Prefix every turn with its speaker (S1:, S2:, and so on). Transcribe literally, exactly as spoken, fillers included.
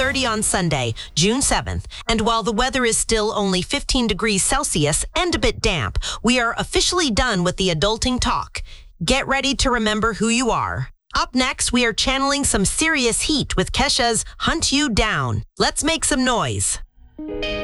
S1: thirty on Sunday, June seventh. And while the weather is still only fifteen degrees Celsius and a bit damp, we are officially done with the adulting talk. Get ready to remember who you are. Up next, we are channeling some serious heat with Kesha's Hunt You Down. Let's make some noise.